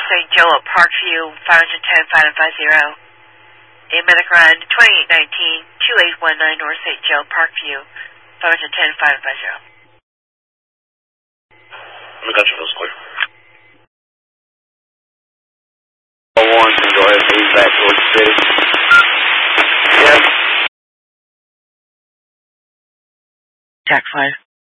North St. Joe at Parkview, 510-550. Medic run 2819-2819 North St. Joe, Parkview, 510-550. McCutcheonville's clear. 01 can go ahead and move back towards the city. Yes. Jack 5.